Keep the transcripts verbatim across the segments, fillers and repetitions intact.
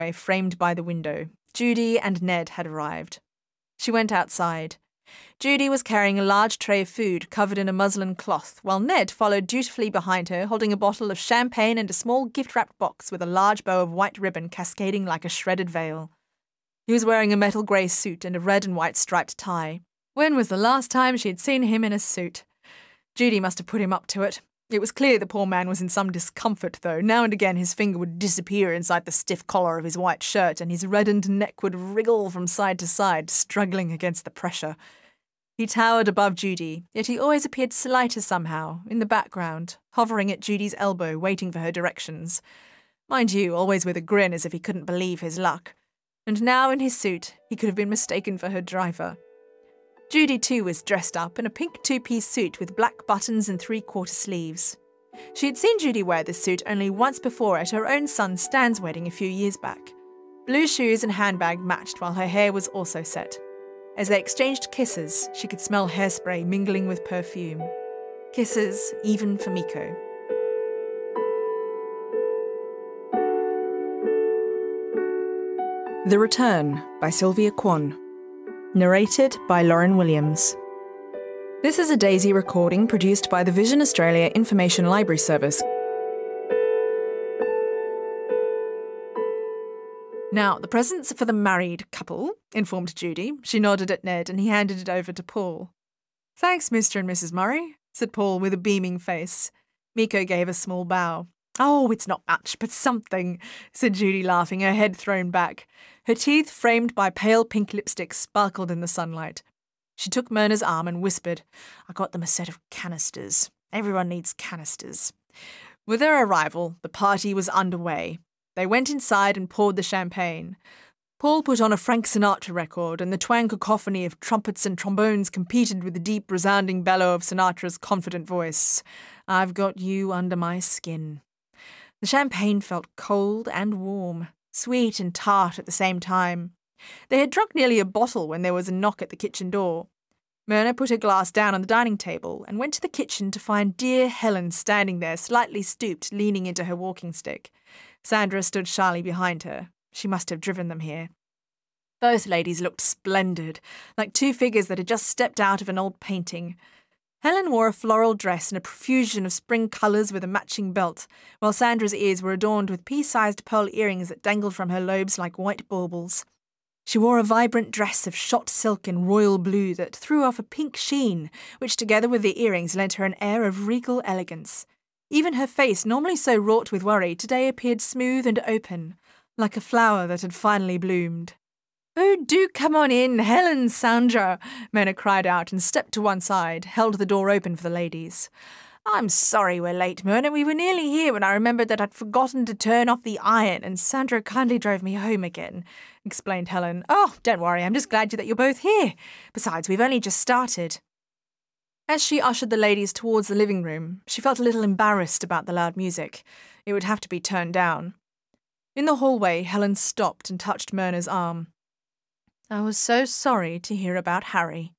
framed by the window. Judy and Ned had arrived. She went outside. Judy was carrying a large tray of food covered in a muslin cloth, while Ned followed dutifully behind her, holding a bottle of champagne and a small gift-wrapped box with a large bow of white ribbon cascading like a shredded veil. He was wearing a metal grey suit and a red and white striped tie. When was the last time she had seen him in a suit? Judy must have put him up to it. It was clear the poor man was in some discomfort, though. Now and again his finger would disappear inside the stiff collar of his white shirt, and his reddened neck would wriggle from side to side, struggling against the pressure. He towered above Judy, yet he always appeared slighter somehow, in the background, hovering at Judy's elbow, waiting for her directions. Mind you, always with a grin as if he couldn't believe his luck. And now in his suit, he could have been mistaken for her driver. Judy, too, was dressed up in a pink two-piece suit with black buttons and three-quarter sleeves. She had seen Judy wear this suit only once before at her own son Stan's wedding a few years back. Blue shoes and handbag matched, while her hair was also set. As they exchanged kisses, she could smell hairspray mingling with perfume. Kisses, even for Miko. The Return by Sylvia Kwan. Narrated by Lauren Williams. This is a Daisy recording produced by the Vision Australia Information Library Service. Now, the presents are for the married couple, informed Judy. She nodded at Ned and he handed it over to Paul. Thanks, Mister and Missus Murray, said Paul with a beaming face. Miko gave a small bow. Oh, it's not much, but something, said Judy, laughing, her head thrown back. Her teeth, framed by pale pink lipstick, sparkled in the sunlight. She took Myrna's arm and whispered, I got them a set of canisters. Everyone needs canisters. With their arrival, the party was underway. They went inside and poured the champagne. Paul put on a Frank Sinatra record, and the twang cacophony of trumpets and trombones competed with the deep, resounding bellow of Sinatra's confident voice. I've got you under my skin. The champagne felt cold and warm, sweet and tart at the same time. They had drunk nearly a bottle when there was a knock at the kitchen door. Myrna put her glass down on the dining table and went to the kitchen to find dear Helen standing there, slightly stooped, leaning into her walking stick. Sandra stood shyly behind her. She must have driven them here. Both ladies looked splendid, like two figures that had just stepped out of an old painting. Helen wore a floral dress and a profusion of spring colours with a matching belt, while Sandra's ears were adorned with pea-sized pearl earrings that dangled from her lobes like white baubles. She wore a vibrant dress of shot silk in royal blue that threw off a pink sheen, which together with the earrings lent her an air of regal elegance. Even her face, normally so wrought with worry, today appeared smooth and open, like a flower that had finally bloomed. Oh, do come on in, Helen, Sandra, Myrna cried out and stepped to one side, held the door open for the ladies. I'm sorry we're late, Myrna. We were nearly here when I remembered that I'd forgotten to turn off the iron, and Sandra kindly drove me home again, explained Helen. Oh, don't worry, I'm just glad that you're both here. Besides, we've only just started. As she ushered the ladies towards the living room, she felt a little embarrassed about the loud music. It would have to be turned down. In the hallway, Helen stopped and touched Myrna's arm. I was so sorry to hear about Harry.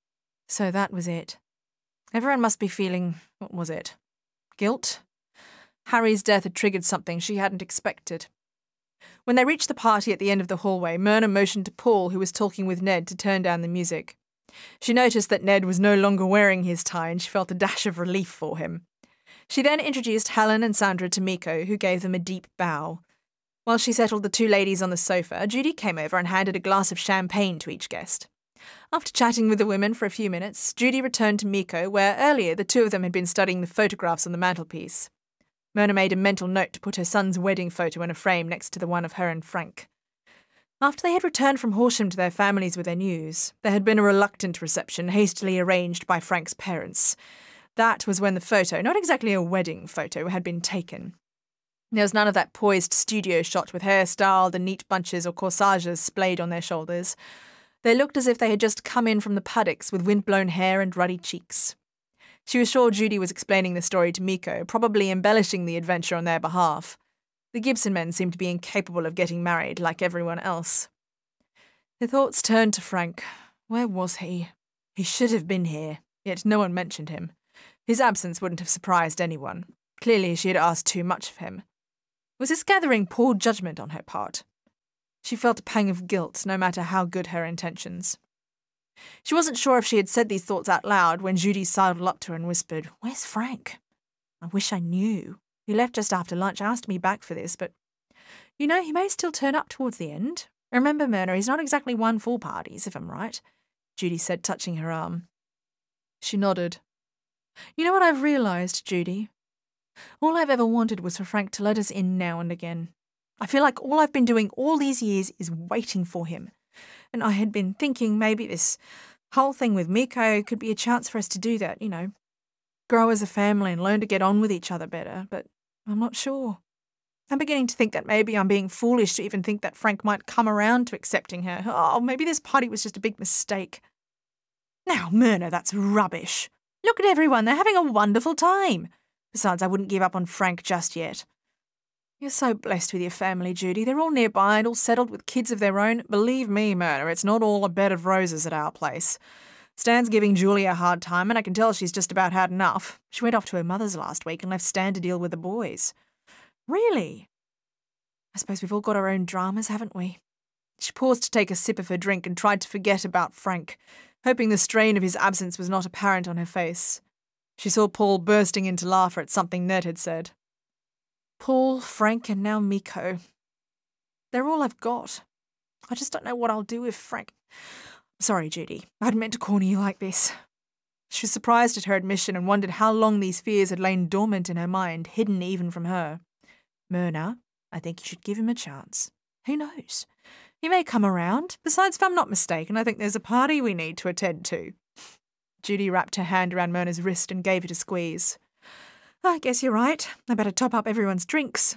So that was it. Everyone must be feeling, what was it? Guilt? Harry's death had triggered something she hadn't expected. When they reached the party at the end of the hallway, Myrna motioned to Paul, who was talking with Ned, to turn down the music. She noticed that Ned was no longer wearing his tie, and she felt a dash of relief for him. She then introduced Helen and Sandra to Miko, who gave them a deep bow. While she settled the two ladies on the sofa, Judy came over and handed a glass of champagne to each guest. After chatting with the women for a few minutes, Judy returned to Miko, where earlier the two of them had been studying the photographs on the mantelpiece. Myrna made a mental note to put her son's wedding photo in a frame next to the one of her and Frank. After they had returned from Horsham to their families with their news, there had been a reluctant reception hastily arranged by Frank's parents. That was when the photo, not exactly a wedding photo, had been taken. There was none of that poised studio shot with hair styled and neat bunches or corsages splayed on their shoulders. They looked as if they had just come in from the paddocks with wind-blown hair and ruddy cheeks. She was sure Judy was explaining the story to Miko, probably embellishing the adventure on their behalf. The Gibson men seemed to be incapable of getting married like everyone else. Her thoughts turned to Frank. Where was he? He should have been here, yet no one mentioned him. His absence wouldn't have surprised anyone. Clearly she had asked too much of him. Was this gathering poor judgment on her part? She felt a pang of guilt, no matter how good her intentions. She wasn't sure if she had said these thoughts out loud when Judy sidled up to her and whispered, "Where's Frank? I wish I knew. He left just after lunch, asked me back for this, but, you know, he may still turn up towards the end. Remember, Myrna, he's not exactly one for parties, if I'm right," Judy said, touching her arm. She nodded. "You know what I've realised, Judy? All I've ever wanted was for Frank to let us in now and again. I feel like all I've been doing all these years is waiting for him. And I had been thinking maybe this whole thing with Miko could be a chance for us to do that, you know, grow as a family and learn to get on with each other better, but I'm not sure. I'm beginning to think that maybe I'm being foolish to even think that Frank might come around to accepting her. Oh, maybe this party was just a big mistake." "Now, Myrna, that's rubbish. Look at everyone, they're having a wonderful time. Besides, I wouldn't give up on Frank just yet." "You're so blessed with your family, Judy. They're all nearby and all settled with kids of their own. Believe me, Myrna, it's not all a bed of roses at our place. Stan's giving Julie a hard time, and I can tell she's just about had enough. She went off to her mother's last week and left Stan to deal with the boys." "Really? I suppose we've all got our own dramas, haven't we?" She paused to take a sip of her drink and tried to forget about Frank, hoping the strain of his absence was not apparent on her face. She saw Paul bursting into laughter at something Ned had said. "Paul, Frank, and now Miko. They're all I've got. I just don't know what I'll do if Frank—" "Sorry, Judy. I hadn't meant to corner you like this." She was surprised at her admission and wondered how long these fears had lain dormant in her mind, hidden even from her. "Myrna, I think you should give him a chance. Who knows? He may come around. Besides, if I'm not mistaken, I think there's a party we need to attend to." Judy wrapped her hand around Myrna's wrist and gave it a squeeze. "I guess you're right. I better top up everyone's drinks."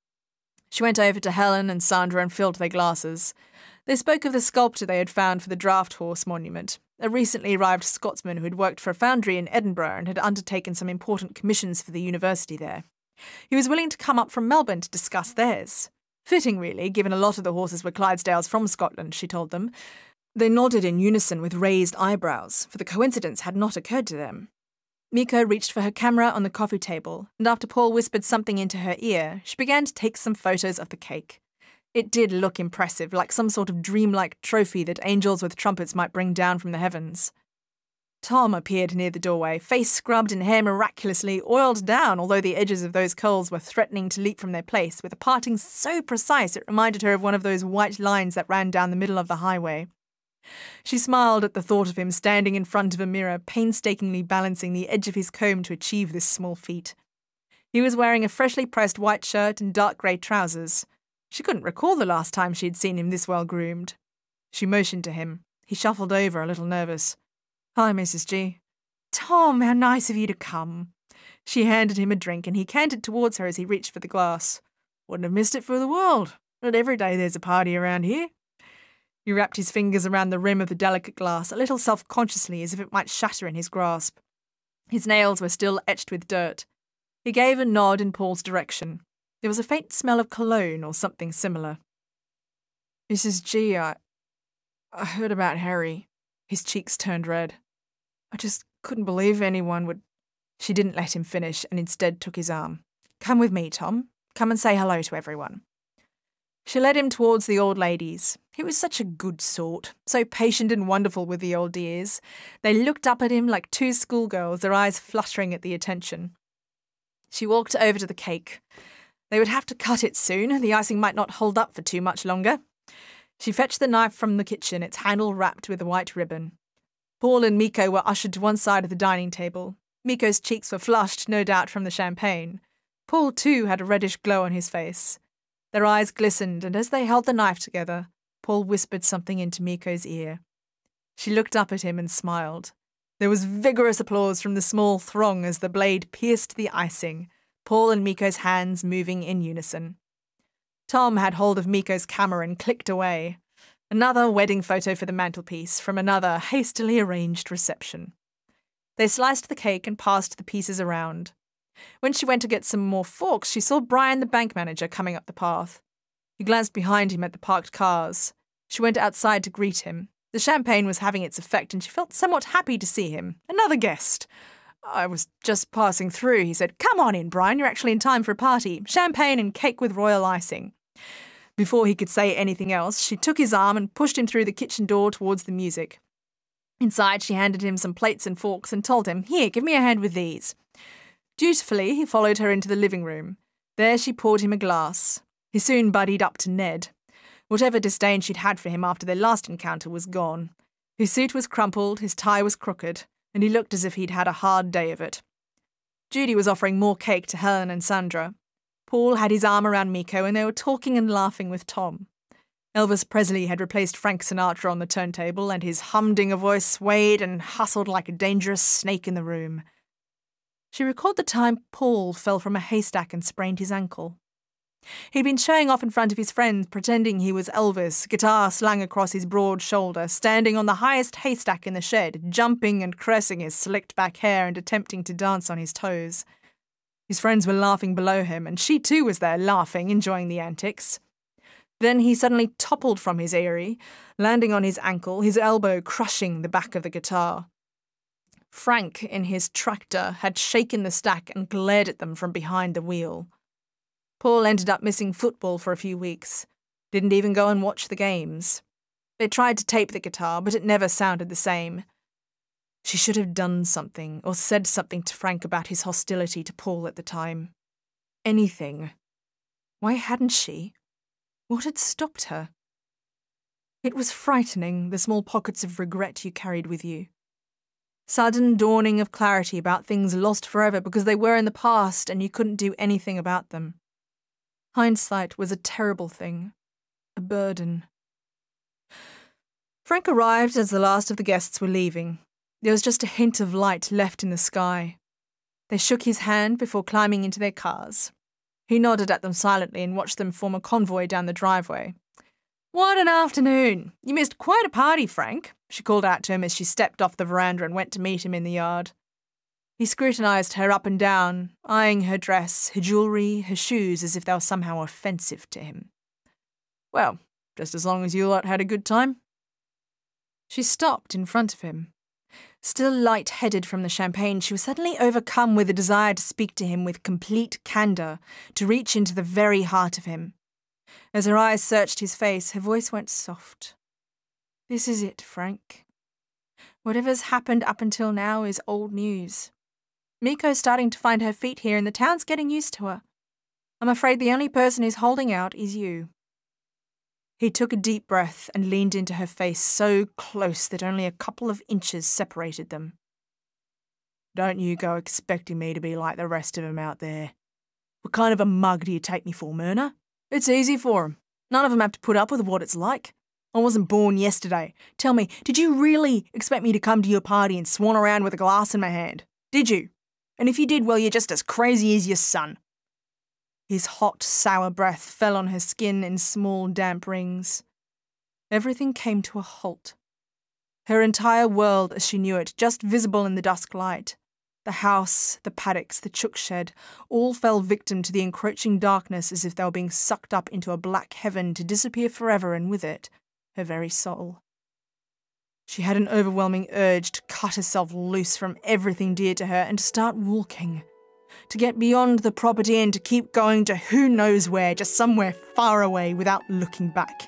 She went over to Helen and Sandra and filled their glasses. They spoke of the sculptor they had found for the Draft Horse Monument, a recently arrived Scotsman who had worked for a foundry in Edinburgh and had undertaken some important commissions for the university there. He was willing to come up from Melbourne to discuss theirs. Fitting, really, given a lot of the horses were Clydesdales from Scotland, she told them. They nodded in unison with raised eyebrows, for the coincidence had not occurred to them. Miko reached for her camera on the coffee table, and after Paul whispered something into her ear, she began to take some photos of the cake. It did look impressive, like some sort of dreamlike trophy that angels with trumpets might bring down from the heavens. Tom appeared near the doorway, face scrubbed and hair miraculously oiled down, although the edges of those curls were threatening to leap from their place, with a parting so precise it reminded her of one of those white lines that ran down the middle of the highway. She smiled at the thought of him standing in front of a mirror, painstakingly balancing the edge of his comb to achieve this small feat. He was wearing a freshly pressed white shirt and dark grey trousers. She couldn't recall the last time she had seen him this well groomed. She motioned to him. He shuffled over, a little nervous. "Hi, Missus G." "Tom, how nice of you to come." She handed him a drink and he cantered towards her as he reached for the glass. "Wouldn't have missed it for the world. Not every day there's a party around here." He wrapped his fingers around the rim of the delicate glass, a little self-consciously as if it might shatter in his grasp. His nails were still etched with dirt. He gave a nod in Paul's direction. There was a faint smell of cologne or something similar. "Missus G, I... I heard about Harry." His cheeks turned red. "I just couldn't believe anyone would—" She didn't let him finish and instead took his arm. "Come with me, Tom. Come and say hello to everyone." She led him towards the old ladies. He was such a good sort, so patient and wonderful with the old dears. They looked up at him like two schoolgirls, their eyes fluttering at the attention. She walked over to the cake. They would have to cut it soon. The icing might not hold up for too much longer. She fetched the knife from the kitchen, its handle wrapped with a white ribbon. Paul and Miko were ushered to one side of the dining table. Miko's cheeks were flushed, no doubt from the champagne. Paul, too, had a reddish glow on his face. Their eyes glistened, and as they held the knife together, Paul whispered something into Miko's ear. She looked up at him and smiled. There was vigorous applause from the small throng as the blade pierced the icing, Paul and Miko's hands moving in unison. Tom had hold of Miko's camera and clicked away. Another wedding photo for the mantelpiece from another hastily arranged reception. They sliced the cake and passed the pieces around. When she went to get some more forks, she saw Brian, the bank manager, coming up the path. He glanced behind him at the parked cars. She went outside to greet him. The champagne was having its effect, and she felt somewhat happy to see him. Another guest. "I was just passing through," he said. "Come on in, Brian. You're actually in time for a party. Champagne and cake with royal icing." Before he could say anything else, she took his arm and pushed him through the kitchen door towards the music. Inside, she handed him some plates and forks and told him, "Here, give me a hand with these." Dutifully, he followed her into the living room. There she poured him a glass. He soon buddied up to Ned. Whatever disdain she'd had for him after their last encounter was gone. His suit was crumpled, his tie was crooked, and he looked as if he'd had a hard day of it. Judy was offering more cake to Helen and Sandra. Paul had his arm around Miko and they were talking and laughing with Tom. Elvis Presley had replaced Frank Sinatra on the turntable and his humdinger voice swayed and hustled like a dangerous snake in the room. She recalled the time Paul fell from a haystack and sprained his ankle. He'd been showing off in front of his friends, pretending he was Elvis, guitar slung across his broad shoulder, standing on the highest haystack in the shed, jumping and caressing his slicked back hair and attempting to dance on his toes. His friends were laughing below him, and she too was there, laughing, enjoying the antics. Then he suddenly toppled from his eyrie, landing on his ankle, his elbow crushing the back of the guitar. Frank, in his tractor, had shaken the stack and glared at them from behind the wheel. Paul ended up missing football for a few weeks. Didn't even go and watch the games. They tried to tape the guitar, but it never sounded the same. She should have done something, or said something to Frank about his hostility to Paul at the time. Anything. Why hadn't she? What had stopped her? It was frightening, the small pockets of regret you carried with you. Sudden dawning of clarity about things lost forever because they were in the past and you couldn't do anything about them. Hindsight was a terrible thing. A burden. Frank arrived as the last of the guests were leaving. There was just a hint of light left in the sky. They shook his hand before climbing into their cars. He nodded at them silently and watched them form a convoy down the driveway. "What an afternoon! You missed quite a party, Frank," she called out to him as she stepped off the veranda and went to meet him in the yard. He scrutinised her up and down, eyeing her dress, her jewellery, her shoes as if they were somehow offensive to him. "Well, just as long as you lot had a good time." She stopped in front of him. Still light-headed from the champagne, she was suddenly overcome with a desire to speak to him with complete candour, to reach into the very heart of him. As her eyes searched his face, her voice went soft. "This is it, Frank. Whatever's happened up until now is old news. Miko's starting to find her feet here and the town's getting used to her. I'm afraid the only person who's holding out is you." He took a deep breath and leaned into her face so close that only a couple of inches separated them. "Don't you go expecting me to be like the rest of them out there. What kind of a mug do you take me for, Myrna? It's easy for 'em. None of 'em have to put up with what it's like. I wasn't born yesterday. Tell me, did you really expect me to come to your party and swan around with a glass in my hand? Did you? And if you did, well, you're just as crazy as your son." His hot, sour breath fell on her skin in small, damp rings. Everything came to a halt. Her entire world as she knew it, just visible in the dusk light. The house, the paddocks, the chook shed, all fell victim to the encroaching darkness as if they were being sucked up into a black heaven to disappear forever, and with it, her very soul. She had an overwhelming urge to cut herself loose from everything dear to her and to start walking. To get beyond the property and to keep going to who knows where, just somewhere far away without looking back.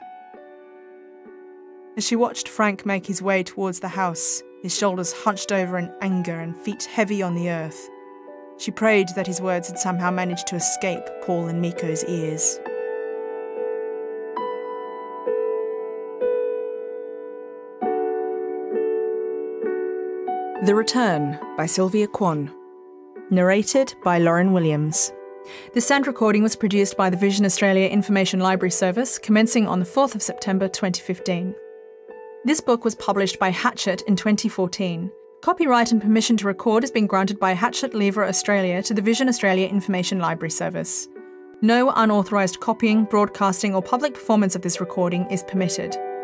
As she watched Frank make his way towards the house, his shoulders hunched over in anger and feet heavy on the earth, she prayed that his words had somehow managed to escape Paul and Miko's ears. The Return by Sylvia Kwan. Narrated by Lauren Williams. The sound recording was produced by the Vision Australia Information Library Service, commencing on the fourth of September twenty fifteen. This book was published by Hachette in twenty fourteen. Copyright and permission to record has been granted by Hachette Livre Australia to the Vision Australia Information Library Service. No unauthorised copying, broadcasting or public performance of this recording is permitted.